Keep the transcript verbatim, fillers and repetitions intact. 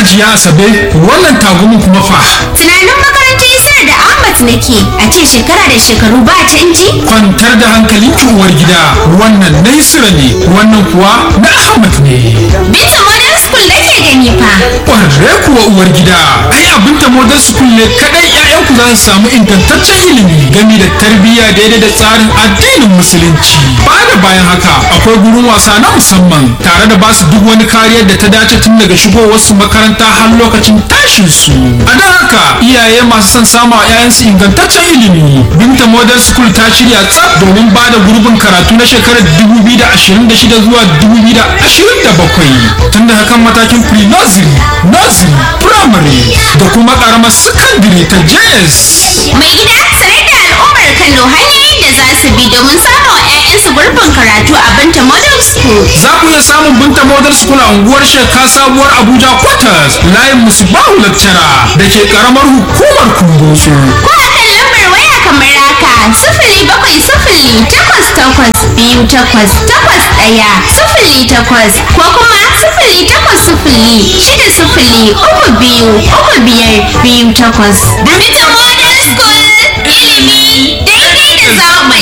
Hajiya Asabe, wannan tagumin kuma fa. Tunanin makarantar Isar da Ahmad nake, a ce shekara da shekaru ba canji? Kwantar da hankalin ki uwar gida, wannan na Isra ne, wannan kuwa na Ahmad ne. Binta Modern School nake gani fa. Ƙwarre kuwa uwar gida, ai abin ta Modern School ne kaɗai 'ya'yanku za su samu ingantaccen ilimi game da tarbiyya daidai da tsarin addinin Musulunci. Ba da bayan haka, akwai gurin wasa na musamman tare da basu duk wani kariyar da ta dace tun daga shigowar su makaranta har lokacin tashin su. A don haka iyaye masu son samu a 'ya'yansu ingantaccen ilimi. Binta Modern School ta shirya tsaf domin ba da gurbin karatu na shekarar dubu biyu da ashirin da shida zuwa dubu biyu da ashirin da bakwai. Tun daga kan matakin pre-nursery, nursery, primary da kuma karamar secondary ta J S. Mai gida sanar da al'ummar Kano hanyoyin da za su bi domin samun wa 'ya'yansu gurbin karatu a Binta Modern School. Za ku iya samun Binta Modern School a unguwar Sheka Sabuwar Abuja Quarters, layin Musbahu Lecturer da ke karamar hukumar Kumbotso. Ko a kan lambar waya kamar haka sifili bakwai sifili takwas takwas biyu takwas takwas ɗaya sifili takwas ko kuma sifili takwas sifili shida sifili uku biyu uku biyar biyu takwas. Binta Modern School ilimi daidai da zamani.